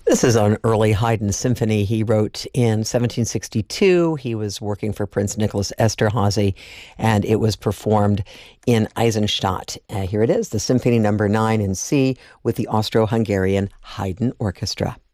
This is an early Haydn symphony he wrote in 1762. He was working for Prince Nicholas Esterhazy, and it was performed in Eisenstadt. Here it is, the Symphony Number 9 in C with the Austro-Hungarian Haydn Orchestra.